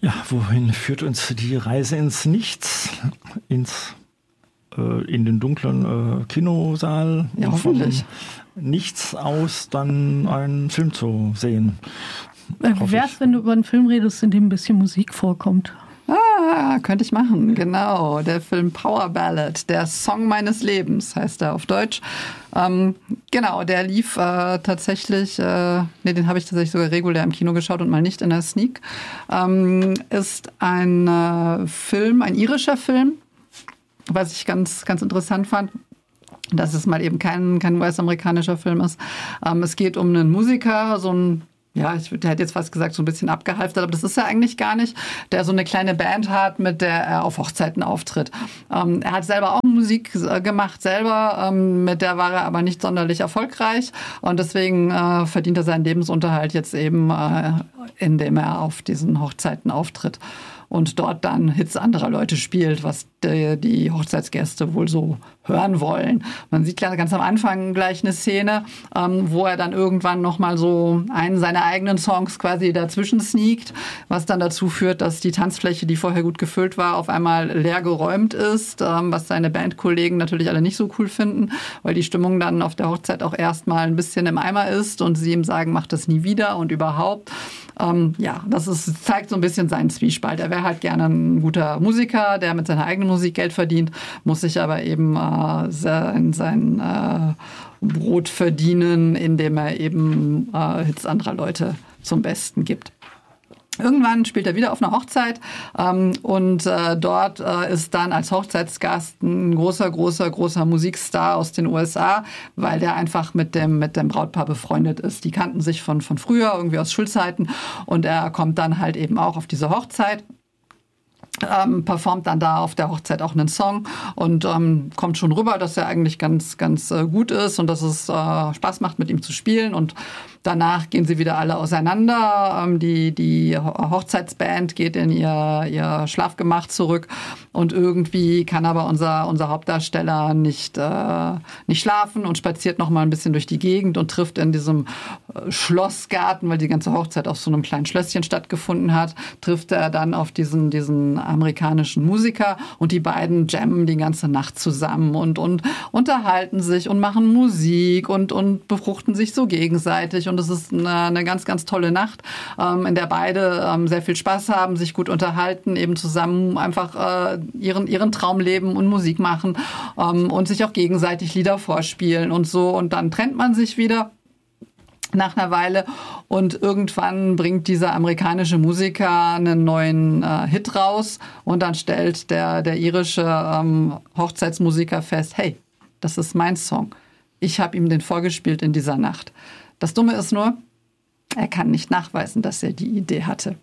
Ja, wohin führt uns die Reise ins Nichts? In den dunklen Kinosaal? Ja, hoffentlich. Von nichts aus dann einen Film zu sehen. Wie wär's, wenn du über einen Film redest, in dem ein bisschen Musik vorkommt? Könnte ich machen, genau. Der Film Power Ballad, der Song meines Lebens, heißt er auf Deutsch. Genau, der lief tatsächlich, den habe ich tatsächlich sogar regulär im Kino geschaut und mal nicht in der Sneak. Ist ein Film, ein irischer Film, was ich ganz, ganz interessant fand. Dass es mal eben kein US-amerikanischer Film ist. Es geht um einen Musiker, der hätte jetzt fast gesagt, so ein bisschen abgehalftert, aber das ist er eigentlich gar nicht, der so eine kleine Band hat, mit der er auf Hochzeiten auftritt. Er hat selber auch Musik gemacht, mit der war er aber nicht sonderlich erfolgreich und deswegen verdient er seinen Lebensunterhalt jetzt eben, indem er auf diesen Hochzeiten auftritt und dort dann Hits anderer Leute spielt, was die Hochzeitsgäste wohl so hören wollen. Man sieht ganz am Anfang gleich eine Szene, wo er dann irgendwann nochmal so einen seiner eigenen Songs quasi dazwischen sneakt, was dann dazu führt, dass die Tanzfläche, die vorher gut gefüllt war, auf einmal leer geräumt ist, was seine Bandkollegen natürlich alle nicht so cool finden, weil die Stimmung dann auf der Hochzeit auch erstmal ein bisschen im Eimer ist und sie ihm sagen, mach das nie wieder und überhaupt. Zeigt so ein bisschen seinen Zwiespalt. Er wäre halt gerne ein guter Musiker, der mit seiner eigenen Musik Geld verdient, muss sich aber eben sein Brot verdienen, indem er eben Hits anderer Leute zum Besten gibt. Irgendwann spielt er wieder auf einer Hochzeit dort ist dann als Hochzeitsgast ein großer Musikstar aus den USA, weil der einfach mit dem Brautpaar befreundet ist. Die kannten sich von früher, irgendwie aus Schulzeiten und er kommt dann halt eben auch auf diese Hochzeit. Performt dann da auf der Hochzeit auch einen Song und kommt schon rüber, dass er eigentlich ganz, ganz gut ist und dass es Spaß macht, mit ihm zu spielen und danach gehen sie wieder alle auseinander. Die Hochzeitsband geht in ihr Schlafgemach zurück und irgendwie kann aber unser Hauptdarsteller nicht schlafen und spaziert noch mal ein bisschen durch die Gegend und trifft in diesem Schlossgarten, weil die ganze Hochzeit auf so einem kleinen Schlösschen stattgefunden hat, trifft er dann auf diesen amerikanischen Musiker und die beiden jammen die ganze Nacht zusammen und unterhalten sich und machen Musik und befruchten sich so gegenseitig. Und es ist eine ganz, ganz tolle Nacht, in der beide sehr viel Spaß haben, sich gut unterhalten, eben zusammen einfach ihren Traum leben und Musik machen und sich auch gegenseitig Lieder vorspielen und so. Und dann trennt man sich wieder nach einer Weile und irgendwann bringt dieser amerikanische Musiker einen neuen Hit raus und dann stellt der irische Hochzeitsmusiker fest, hey, das ist mein Song. Ich habe ihm den vorgespielt in dieser Nacht. Das Dumme ist nur, er kann nicht nachweisen, dass er die Idee hatte.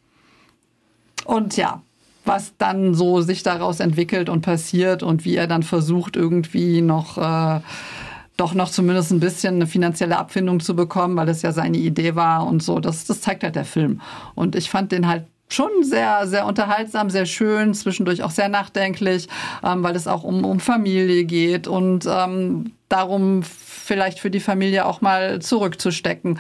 Und ja, was dann so sich daraus entwickelt und passiert und wie er dann versucht, irgendwie doch noch zumindest ein bisschen eine finanzielle Abfindung zu bekommen, weil das ja seine Idee war und so. Das zeigt halt der Film. Und ich fand den halt schon sehr, sehr unterhaltsam, sehr schön, zwischendurch auch sehr nachdenklich, weil es auch um Familie geht und darum vielleicht für die Familie auch mal zurückzustecken.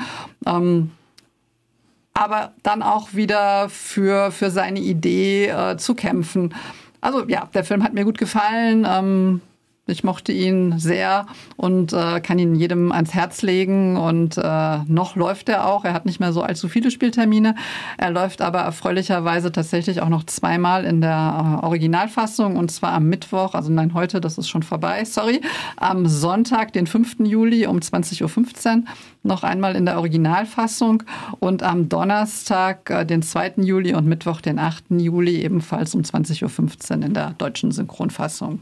Aber dann auch wieder für seine Idee zu kämpfen. Also ja, der Film hat mir gut gefallen. Ich mochte ihn sehr und kann ihn jedem ans Herz legen. Und noch läuft er auch. Er hat nicht mehr so allzu viele Spieltermine. Er läuft aber erfreulicherweise tatsächlich auch noch zweimal in der Originalfassung. Und zwar am Mittwoch, also nein, heute, das ist schon vorbei, sorry. Am Sonntag, den 5. Juli um 20.15 Uhr noch einmal in der Originalfassung. Und am Donnerstag, den 2. Juli und Mittwoch, den 8. Juli ebenfalls um 20.15 Uhr in der deutschen Synchronfassung.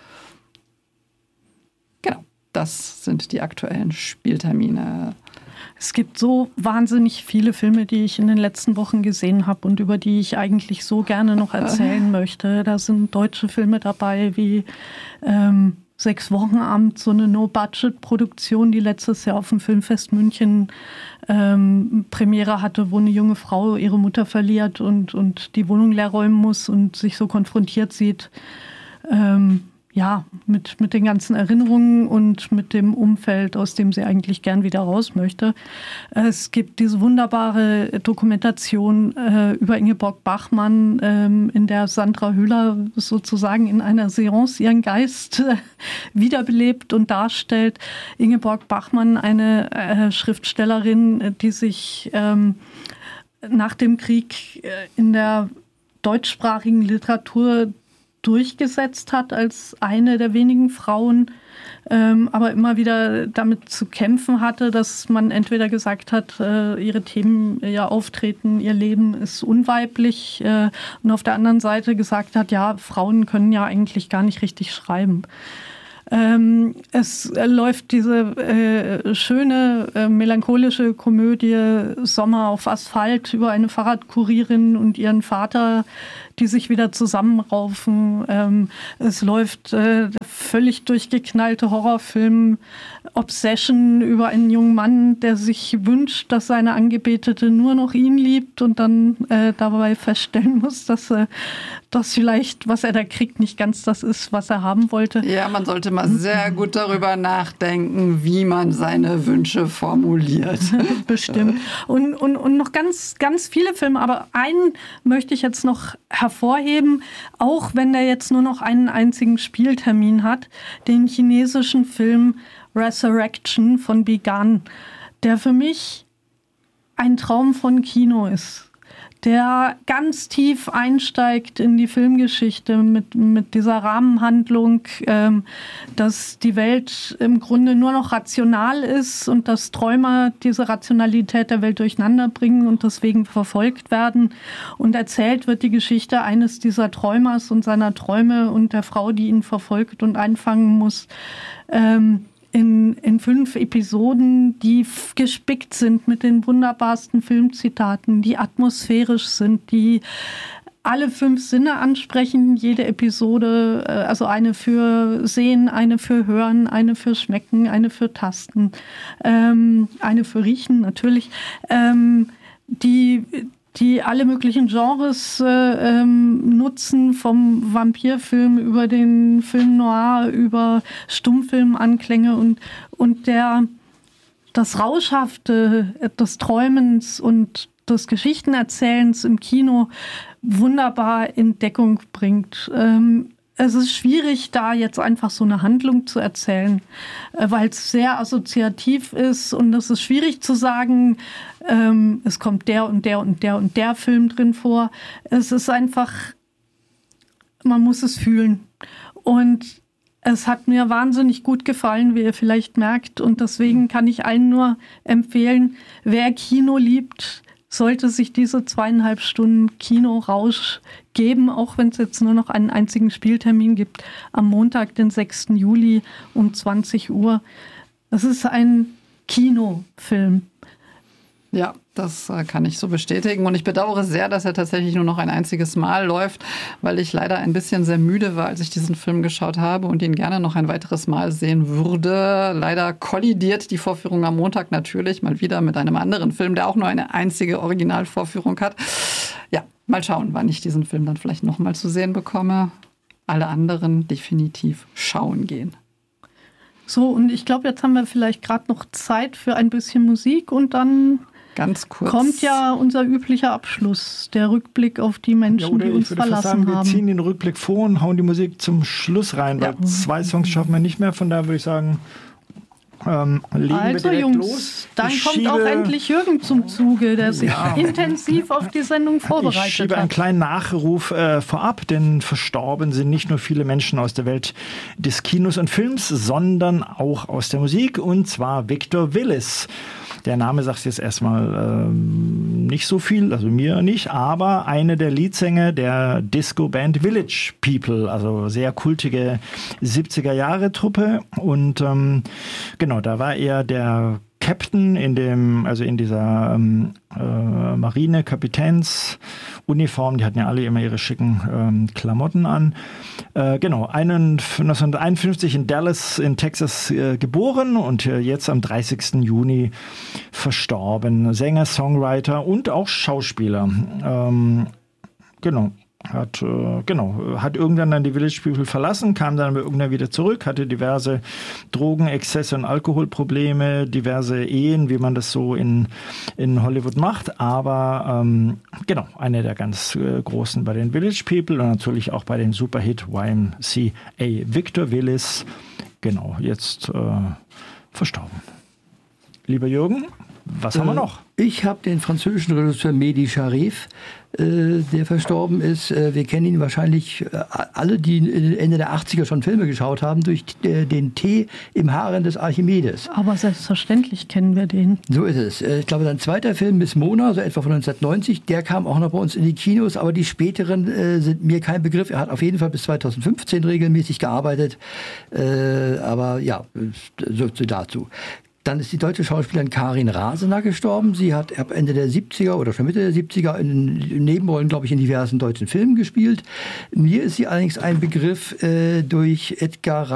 Das sind die aktuellen Spieltermine. Es gibt so wahnsinnig viele Filme, die ich in den letzten Wochen gesehen habe und über die ich eigentlich so gerne noch erzählen möchte. Da sind deutsche Filme dabei wie 6 Wochenabend, so eine No-Budget-Produktion, die letztes Jahr auf dem Filmfest München Premiere hatte, wo eine junge Frau ihre Mutter verliert und die Wohnung leer räumen muss und sich so konfrontiert sieht mit den ganzen Erinnerungen und mit dem Umfeld, aus dem sie eigentlich gern wieder raus möchte. Es gibt diese wunderbare Dokumentation über Ingeborg Bachmann, in der Sandra Hüller sozusagen in einer Seance ihren Geist wiederbelebt und darstellt. Ingeborg Bachmann, eine Schriftstellerin, die sich nach dem Krieg in der deutschsprachigen Literatur durchgesetzt hat als eine der wenigen Frauen, aber immer wieder damit zu kämpfen hatte, dass man entweder gesagt hat, ihre Themen, ihr Auftreten, ihr Leben ist unweiblich, und auf der anderen Seite gesagt hat, ja, Frauen können ja eigentlich gar nicht richtig schreiben. Es läuft diese schöne, melancholische Komödie Sommer auf Asphalt über eine Fahrradkurierin und ihren Vater, die sich wieder zusammenraufen. Es läuft völlig durchgeknallte Horrorfilm Obsession über einen jungen Mann, der sich wünscht, dass seine Angebetete nur noch ihn liebt und dann dabei feststellen muss, dass das vielleicht, was er da kriegt, nicht ganz das ist, was er haben wollte. Ja, man sollte mal sehr gut darüber nachdenken, wie man seine Wünsche formuliert. Bestimmt. Und noch ganz, ganz viele Filme, aber einen möchte ich jetzt noch hervorheben, auch wenn der jetzt nur noch einen einzigen Spieltermin hat, den chinesischen Film Resurrection von Begun, der für mich ein Traum von Kino ist, der ganz tief einsteigt in die Filmgeschichte mit dieser Rahmenhandlung, dass die Welt im Grunde nur noch rational ist und dass Träumer diese Rationalität der Welt durcheinander bringen und deswegen verfolgt werden. Und erzählt wird die Geschichte eines dieser Träumers und seiner Träume und der Frau, die ihn verfolgt und einfangen muss. In 5 Episoden, die gespickt sind mit den wunderbarsten Filmzitaten, die atmosphärisch sind, die alle 5 Sinne ansprechen, jede Episode, also eine für Sehen, eine für Hören, eine für Schmecken, eine für Tasten, eine für Riechen natürlich, die alle möglichen Genres nutzen, vom Vampirfilm über den Film Noir, über Stummfilmanklänge und das Rauschhafte des Träumens und des Geschichtenerzählens im Kino wunderbar in Deckung bringt. Es ist schwierig, da jetzt einfach so eine Handlung zu erzählen, weil es sehr assoziativ ist und es ist schwierig zu sagen, es kommt der und der und der und der Film drin vor. Es ist einfach, man muss es fühlen. Und es hat mir wahnsinnig gut gefallen, wie ihr vielleicht merkt. Und deswegen kann ich allen nur empfehlen, wer Kino liebt, sollte sich diese 2,5 Stunden Kinorausch geben, auch wenn es jetzt nur noch einen einzigen Spieltermin gibt, am Montag, den 6. Juli um 20 Uhr. Es ist ein Kinofilm. Ja, das kann ich so bestätigen. Und ich bedauere sehr, dass er tatsächlich nur noch ein einziges Mal läuft, weil ich leider ein bisschen sehr müde war, als ich diesen Film geschaut habe und ihn gerne noch ein weiteres Mal sehen würde. Leider kollidiert die Vorführung am Montag natürlich mal wieder mit einem anderen Film, der auch nur eine einzige Originalvorführung hat. Ja, mal schauen, wann ich diesen Film dann vielleicht noch mal zu sehen bekomme. Alle anderen definitiv schauen gehen. So, und ich glaube, jetzt haben wir vielleicht gerade noch Zeit für ein bisschen Musik und dann ganz kurz kommt ja unser üblicher Abschluss, der Rückblick auf die Menschen, die uns verlassen haben. Wir ziehen den Rückblick vor und hauen die Musik zum Schluss rein, weil 2 Songs schaffen wir nicht mehr. Von daher würde ich sagen, legen wir direkt Jungs, los. Dann kommt auch endlich Jürgen zum Zuge, der sich intensiv auf die Sendung vorbereitet hat. Ich schiebe einen kleinen Nachruf vorab, denn verstorben sind nicht nur viele Menschen aus der Welt des Kinos und Films, sondern auch aus der Musik, und zwar Victor Willis. Der Name sagt jetzt erstmal nicht so viel, also mir nicht, aber eine der Leadsänger der Disco-Band Village People, also sehr kultige 70er-Jahre-Truppe. Und genau, da war er der Captain in dieser Marine-Kapitänsuniform. Die hatten ja alle immer ihre schicken Klamotten an. Genau, 1951 in Dallas in Texas geboren und jetzt am 30. Juni verstorben. Sänger, Songwriter und auch Schauspieler. Genau. Hat irgendwann dann die Village People verlassen, kam dann aber irgendwann wieder zurück, hatte diverse Drogen-, Exzesse und Alkoholprobleme, diverse Ehen, wie man das so in Hollywood macht, aber einer der ganz großen bei den Village People und natürlich auch bei den Superhit YMCA. Victor Willis, jetzt verstorben. Lieber Jürgen, was haben wir noch? Ich habe den französischen Regisseur Mehdi Charif, der verstorben ist. Wir kennen ihn wahrscheinlich alle, die Ende der 80er schon Filme geschaut haben, durch den Tee im Harem des Archimedes. Aber selbstverständlich kennen wir den. So ist es. Ich glaube, sein zweiter Film, Miss Mona, so etwa von 1990, der kam auch noch bei uns in die Kinos, aber die späteren sind mir kein Begriff. Er hat auf jeden Fall bis 2015 regelmäßig gearbeitet. Aber ja, so dazu. Dann ist die deutsche Schauspielerin Karin Rasener gestorben. Sie hat ab Ende der 70er oder schon Mitte der 70er in Nebenrollen, glaube ich, in diversen deutschen Filmen gespielt. Mir ist sie allerdings ein Begriff durch Edgar